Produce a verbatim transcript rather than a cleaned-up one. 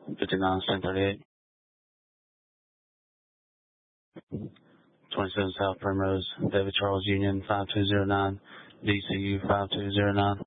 fifty-nine, ten thirty-eight. twenty-seven South Primrose, David Charles Union, five two zero nine, D C U five two zero nine.